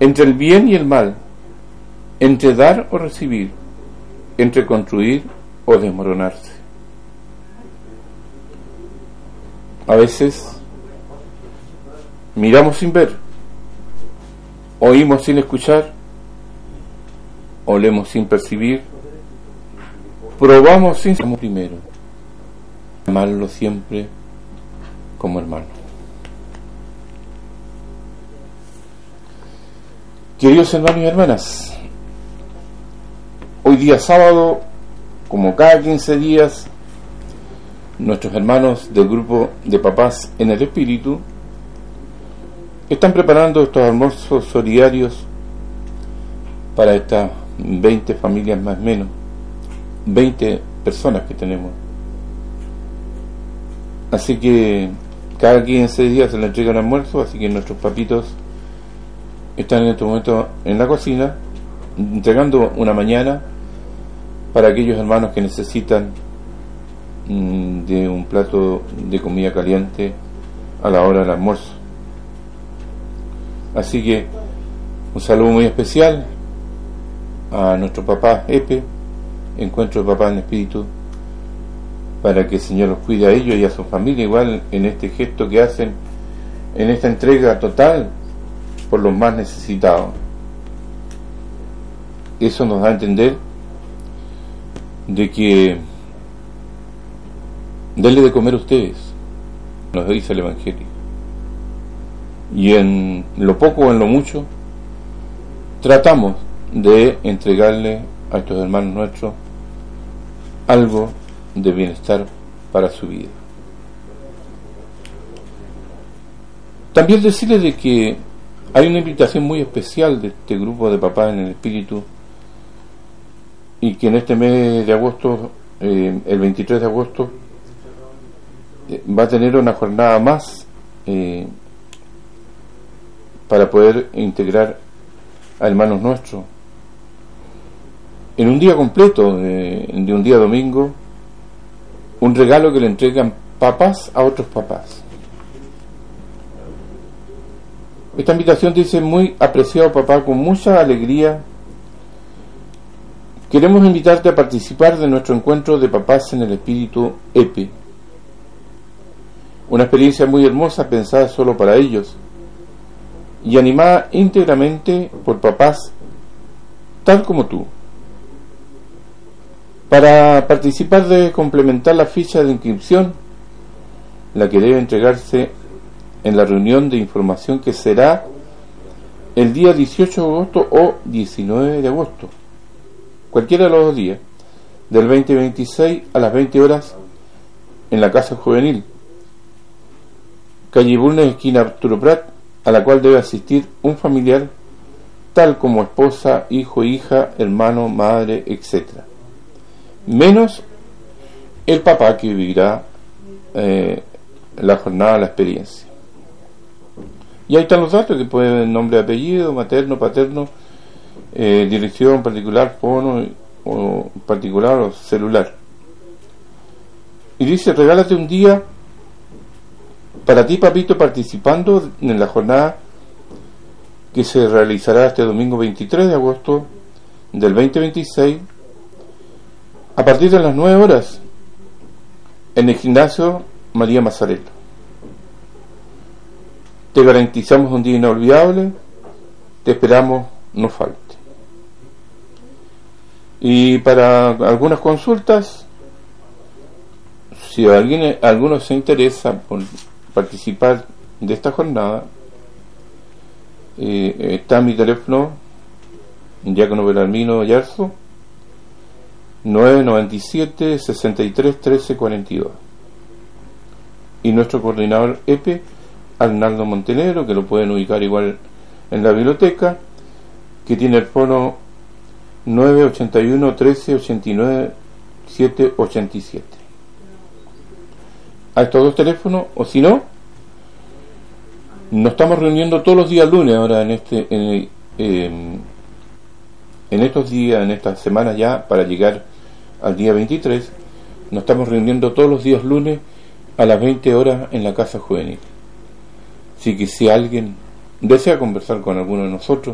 entre el bien y el mal, entre dar o recibir, entre construir o desmoronarse. A veces miramos sin ver, oímos sin escuchar, olemos sin percibir, probamos sin saber primero, amarlo siempre como hermano. Queridos hermanos y hermanas, hoy día sábado, como cada 15 días, nuestros hermanos del grupo de papás en el espíritu están preparando estos almuerzos solidarios para estas 20 familias más o menos, 20 personas que tenemos. Así que cada 15 días se le entregan almuerzo, así que nuestros papitos están en este momento en la cocina entregando una mañana para aquellos hermanos que necesitan de un plato de comida caliente a la hora del almuerzo. Así que un saludo muy especial a nuestro papá Epe, Encuentro de Papá en Espíritu, para que el Señor los cuide a ellos y a su familia, igual en este gesto que hacen, en esta entrega total por los más necesitados. Eso nos da a entender de que denle de comer a ustedes, nos dice el Evangelio, y en lo poco o en lo mucho tratamos de entregarle a estos hermanos nuestros algo de bienestar para su vida. También decirles de que hay una invitación muy especial de este grupo de papás en el espíritu, y que en este mes de agosto, el 23 de agosto, va a tener una jornada más para poder integrar a hermanos nuestros en un día completo, de un día domingo, un regalo que le entregan papás a otros papás. Esta invitación dice: muy apreciado papá, con mucha alegría queremos invitarte a participar de nuestro encuentro de papás en el espíritu EPE, una experiencia muy hermosa pensada solo para ellos y animada íntegramente por papás tal como tú. Para participar debes complementar la ficha de inscripción, la que debe entregarse en la reunión de información que será el día 18 de agosto o 19 de agosto, cualquiera de los dos días, del 2026 a las 20 horas en la Casa Juvenil, calle Bulnes, esquina Arturo Prat, a la cual debe asistir un familiar tal como esposa, hijo, hija, hermano, madre, etc., menos el papá que vivirá la jornada, la experiencia. Y ahí están los datos, que pueden nombre, apellido, materno, paterno, dirección particular, fono o particular o celular. Y dice: regálate un día para ti, papito, participando en la jornada que se realizará este domingo 23 de agosto del 2026 a partir de las 9 horas en el gimnasio María Mazzarello. Te garantizamos un día inolvidable, te esperamos, no falte. Y para algunas consultas, si alguno se interesa por participar de esta jornada, está mi teléfono, Diácono Belarmino Yarzo, 997 63 13 42, y nuestro coordinador EPE, Arnaldo Montenegro, que lo pueden ubicar igual en la biblioteca, que tiene el fono 981 13 89 787. A estos dos teléfonos, o si no, nos estamos reuniendo todos los días lunes ahora en estos días, en estas semanas ya, para llegar al día 23, nos estamos reuniendo todos los días lunes a las 20 horas en la Casa Juvenil. Así que si alguien desea conversar con alguno de nosotros,